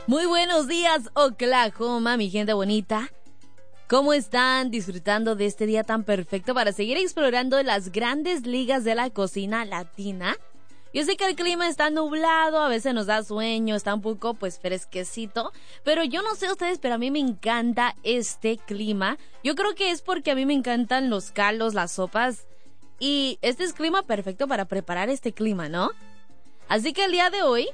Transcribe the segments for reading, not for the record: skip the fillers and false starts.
Muy buenos días, Oklahoma, mi gente bonita. ¿Cómo están disfrutando de este día tan perfecto para seguir explorando las grandes ligas de la cocina latina? Yo sé que el clima está nublado, a veces nos da sueño, está un poco pues fresquecito, pero yo no sé ustedes, pero a mí me encanta este clima. Yo creo que es porque a mí me encantan los caldos, las sopas, y este es clima perfecto para preparar este clima, ¿no? Así que el día de hoy,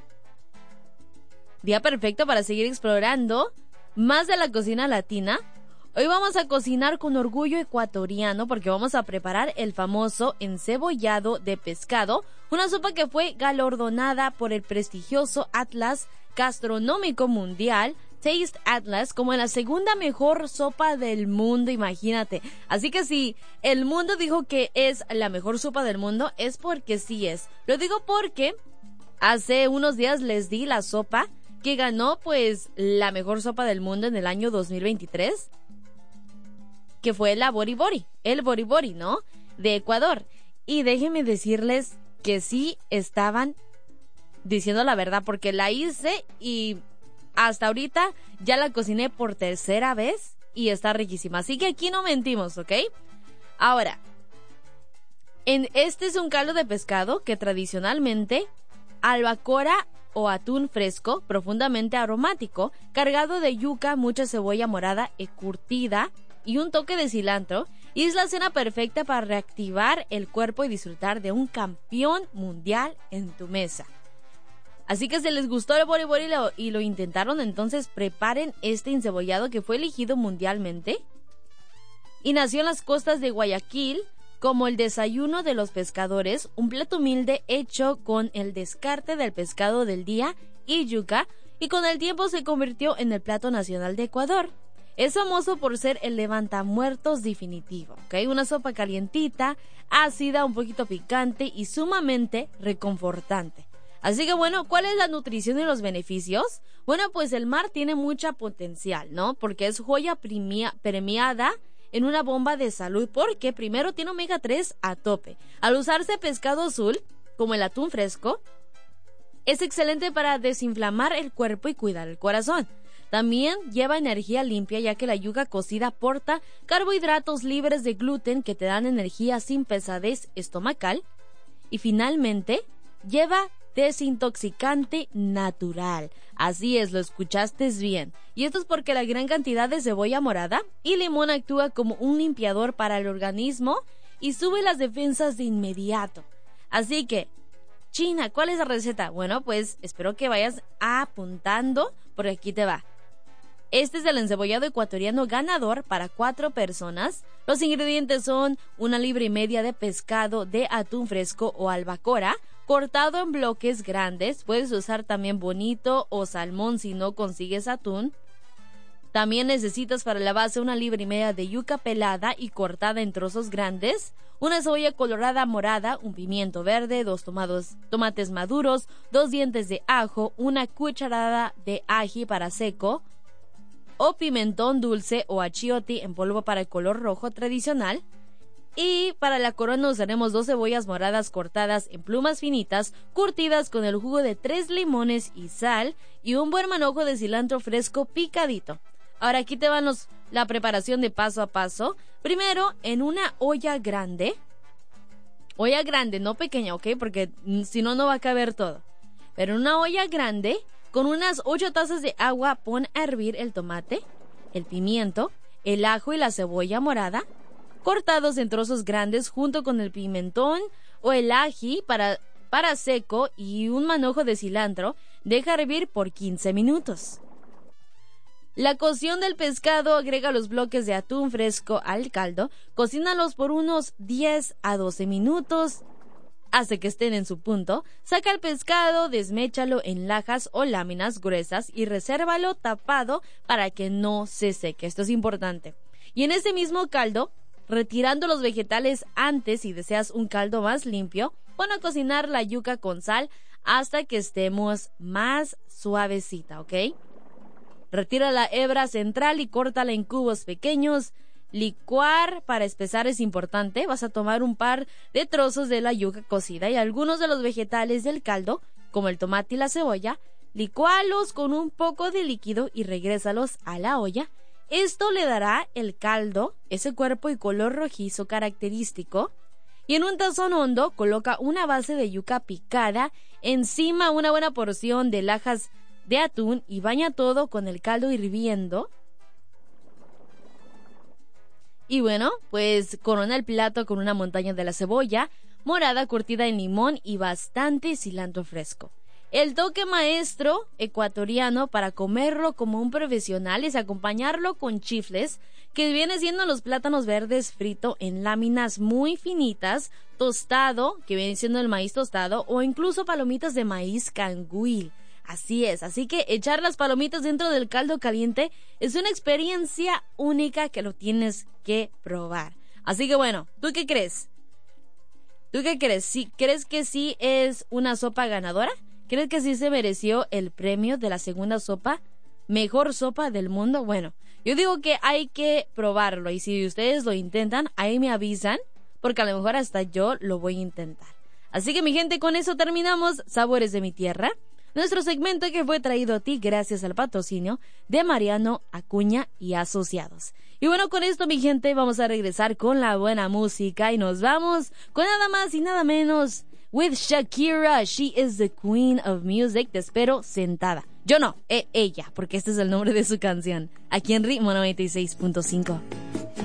día perfecto para seguir explorando más de la cocina latina. Hoy vamos a cocinar con orgullo ecuatoriano porque vamos a preparar el famoso encebollado de pescado, una sopa que fue galardonada por el prestigioso Atlas Gastronómico Mundial, Taste Atlas, como la segunda mejor sopa del mundo, imagínate. Así que si el mundo dijo que es la mejor sopa del mundo, es porque sí es. Lo digo porque hace unos días les di la sopa que ganó pues la mejor sopa del mundo en el año 2023, que fue el Bori Bori, ¿no? De Ecuador. Y déjenme decirles que sí estaban diciendo la verdad, porque la hice y hasta ahorita ya la cociné por tercera vez y está riquísima. Así que aquí no mentimos, ¿ok? Ahora, este es un caldo de pescado que tradicionalmente albacora o atún fresco, profundamente aromático, cargado de yuca, mucha cebolla morada curtida y un toque de cilantro, y es la cena perfecta para reactivar el cuerpo y disfrutar de un campeón mundial en tu mesa. Así que si les gustó el Bori Bori y lo intentaron, entonces preparen este encebollado que fue elegido mundialmente y nació en las costas de Guayaquil como el desayuno de los pescadores, un plato humilde hecho con el descarte del pescado del día y yuca, y con el tiempo se convirtió en el plato nacional de Ecuador. Es famoso por ser el levantamuertos definitivo, ¿ok? Una sopa calientita, ácida, un poquito picante y sumamente reconfortante. Así que bueno, ¿cuál es la nutrición y los beneficios? Bueno, pues el mar tiene mucha potencial, ¿no? Porque es joya premiada en una bomba de salud, porque primero tiene omega 3 a tope. Al usarse pescado azul, como el atún fresco, es excelente para desinflamar el cuerpo y cuidar el corazón. También lleva energía limpia, ya que la yuca cocida aporta carbohidratos libres de gluten que te dan energía sin pesadez estomacal. Y finalmente, lleva desintoxicante natural. Así es, lo escuchaste bien. Y esto es porque la gran cantidad de cebolla morada y limón actúa como un limpiador para el organismo y sube las defensas de inmediato. Así que, China, ¿cuál es la receta? Bueno, pues espero que vayas apuntando, porque aquí te va. Este es el encebollado ecuatoriano ganador para 4 personas. Los ingredientes son 1,5 libras de pescado de atún fresco o albacora, cortado en bloques grandes. Puedes usar también bonito o salmón si no consigues atún. También necesitas para la base 1,5 libras de yuca pelada y cortada en trozos grandes, una cebolla colorada morada, un pimiento verde, 2 tomates maduros, 2 dientes de ajo, 1 cucharada de ají para seco, o pimentón dulce o achiote en polvo para el color rojo tradicional. Y para la corona usaremos 2 cebollas moradas cortadas en plumas finitas, curtidas con el jugo de 3 limones y sal, y un buen manojo de cilantro fresco picadito. Ahora aquí te van la preparación de paso a paso. Primero, en una olla grande, no pequeña, ¿ok? Porque si no, no va a caber todo. Pero en una olla grande, con unas 8 tazas de agua, pon a hervir el tomate, el pimiento, el ajo y la cebolla morada, cortados en trozos grandes junto con el pimentón o el ají para seco y un manojo de cilantro. Deja hervir por 15 minutos. La cocción del pescado, agrega los bloques de atún fresco al caldo, cocínalos por unos 10 a 12 minutos hasta que estén en su punto. Saca el pescado, desméchalo en lajas o láminas gruesas y resérvalo tapado para que no se seque. Esto es importante. Y en ese mismo caldo, retirando los vegetales antes, si deseas un caldo más limpio, pon a cocinar la yuca con sal hasta que estemos más suavecita, ¿ok? Retira la hebra central y córtala en cubos pequeños. Licuar para espesar es importante. Vas a tomar un par de trozos de la yuca cocida y algunos de los vegetales del caldo, como el tomate y la cebolla. Licualos con un poco de líquido y regrésalos a la olla. Esto le dará el caldo, ese cuerpo y color rojizo característico. Y en un tazón hondo coloca una base de yuca picada, encima una buena porción de lajas de atún y baña todo con el caldo hirviendo. Y bueno, pues corona el plato con una montaña de la cebolla morada curtida en limón y bastante cilantro fresco. El toque maestro ecuatoriano para comerlo como un profesional es acompañarlo con chifles, que viene siendo los plátanos verdes frito en láminas muy finitas, tostado, que viene siendo el maíz tostado, o incluso palomitas de maíz canguil. Así es, así que echar las palomitas dentro del caldo caliente es una experiencia única que lo tienes que probar. Así que bueno, ¿tú qué crees? ¿Tú qué crees? ¿Sí, crees que sí es una sopa ganadora? ¿Crees que sí se mereció el premio de la segunda sopa? ¿Mejor sopa del mundo? Bueno, yo digo que hay que probarlo y si ustedes lo intentan, ahí me avisan, porque a lo mejor hasta yo lo voy a intentar. Así que mi gente, con eso terminamos Sabores de mi Tierra, nuestro segmento que fue traído a ti gracias al patrocinio de Mariano Acuña y Asociados. Y bueno, con esto mi gente vamos a regresar con la buena música y nos vamos con nada más y nada menos with Shakira. She is the queen of music. Te espero sentada. Yo no, ella, porque este es el nombre de su canción. Aquí en Ritmo 96.5.